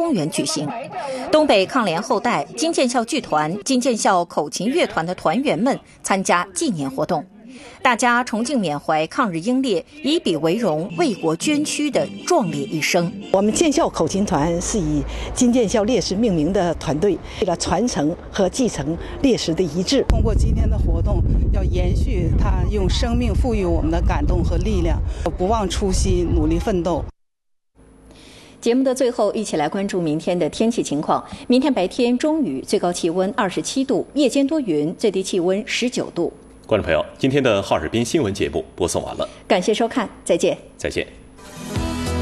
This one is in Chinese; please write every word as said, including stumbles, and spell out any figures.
公园举行。东北抗联后代金建校剧团、金建校口琴乐团的团员们参加纪念活动，大家崇敬缅怀抗日英烈以笔为荣、为国捐躯的壮烈一生。 我们建校口琴团是以金建校烈士命名的团队，为了传承和继承烈士的遗志， 通过今天的活动，要延续他用生命赋予我们的感动和力量，不忘初心，努力奋斗。 节目的最后，一起来关注明天的天气情况。明天白天中雨，最高气温二十七度；夜间多云，最低气温十九度。 观众朋友，今天的哈尔滨新闻节目播送完了， 感谢收看，再见。 再见。